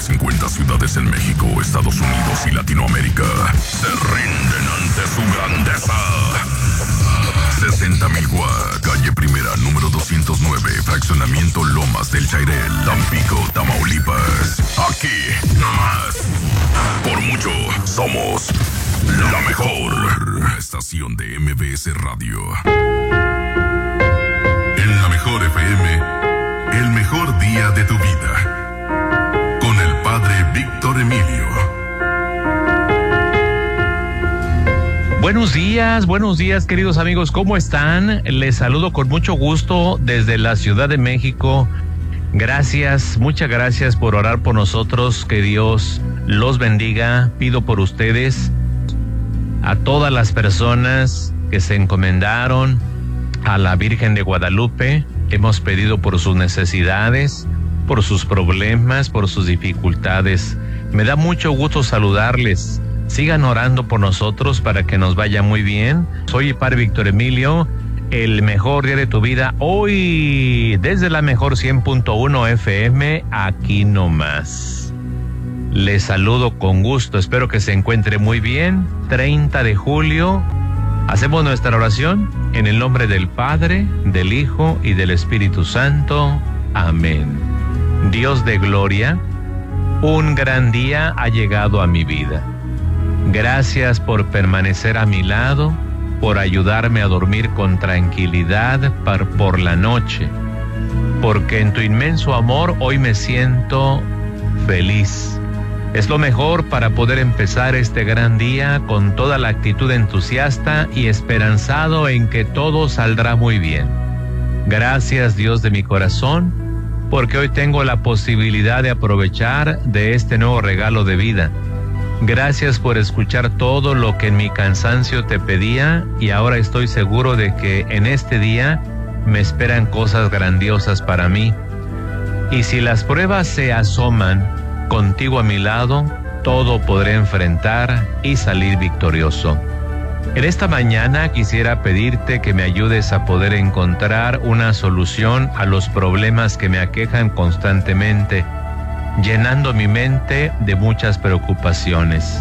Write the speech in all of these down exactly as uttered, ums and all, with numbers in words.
cincuenta ciudades en México, Estados Unidos y Latinoamérica se rinden ante su grandeza. sesenta mil Guá, calle Primera, número doscientos nueve, fraccionamiento Lomas del Chairel, Tampico, Tamaulipas. Aquí, nomás. Por mucho, somos la mejor estación de M B S Radio. En la mejor F M, el mejor día de tu vida. Con el padre Víctor Emilio. Buenos días, buenos días queridos amigos, ¿cómo están? Les saludo con mucho gusto desde la Ciudad de México. Gracias, muchas gracias por orar por nosotros, que Dios los bendiga. Pido por ustedes, a todas las personas que se encomendaron a la Virgen de Guadalupe. Hemos pedido por sus necesidades, por sus problemas, por sus dificultades. Me da mucho gusto saludarles. Sigan orando por nosotros para que nos vaya muy bien. Soy el padre Víctor Emilio, el mejor día de tu vida. Hoy, desde la mejor cien punto uno F M, aquí nomás. Les saludo con gusto, espero que se encuentre muy bien. treinta de julio, hacemos nuestra oración en el nombre del Padre, del Hijo y del Espíritu Santo. Amén. Dios de gloria, un gran día ha llegado a mi vida. Gracias por permanecer a mi lado, por ayudarme a dormir con tranquilidad par por la noche, porque en tu inmenso amor hoy me siento feliz. Es lo mejor para poder empezar este gran día con toda la actitud entusiasta y esperanzado en que todo saldrá muy bien. Gracias, Dios de mi corazón, porque hoy tengo la posibilidad de aprovechar de este nuevo regalo de vida. Gracias por escuchar todo lo que en mi cansancio te pedía, y ahora estoy seguro de que en este día me esperan cosas grandiosas para mí. Y si las pruebas se asoman, contigo a mi lado, todo podré enfrentar y salir victorioso. En esta mañana quisiera pedirte que me ayudes a poder encontrar una solución a los problemas que me aquejan constantemente, llenando mi mente de muchas preocupaciones.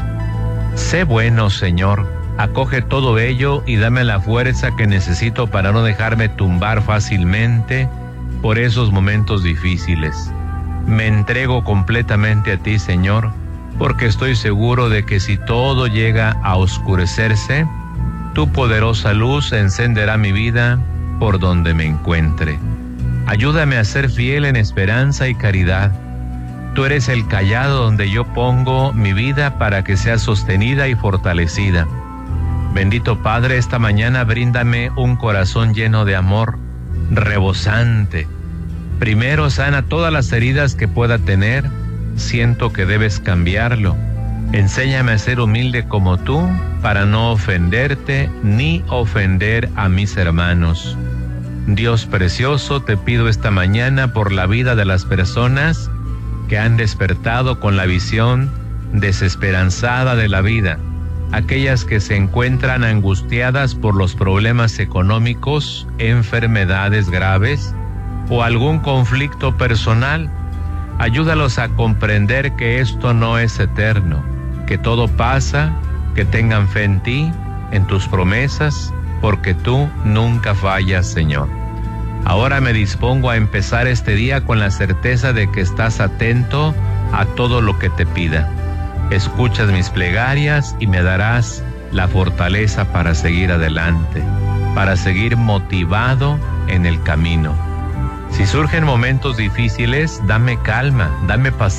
Sé bueno, Señor, acoge todo ello y dame la fuerza que necesito para no dejarme tumbar fácilmente por esos momentos difíciles. Me entrego completamente a ti, Señor, porque estoy seguro de que si todo llega a oscurecerse, tu poderosa luz encenderá mi vida por donde me encuentre. Ayúdame a ser fiel en esperanza y caridad. Tú eres el cayado donde yo pongo mi vida para que sea sostenida y fortalecida. Bendito Padre, esta mañana bríndame un corazón lleno de amor, rebosante. Primero sana todas las heridas que pueda tener. Siento que debes cambiarlo. Enséñame a ser humilde como tú, para no ofenderte ni ofender a mis hermanos. Dios precioso, te pido esta mañana por la vida de las personas que han despertado con la visión desesperanzada de la vida, aquellas que se encuentran angustiadas por los problemas económicos, enfermedades graves o algún conflicto personal. Ayúdalos a comprender que esto no es eterno, que todo pasa, que tengan fe en ti, en tus promesas, porque tú nunca fallas, Señor. Ahora me dispongo a empezar este día con la certeza de que estás atento a todo lo que te pida. Escuchas mis plegarias y me darás la fortaleza para seguir adelante, para seguir motivado en el camino. Si surgen momentos difíciles, dame calma, dame paciencia.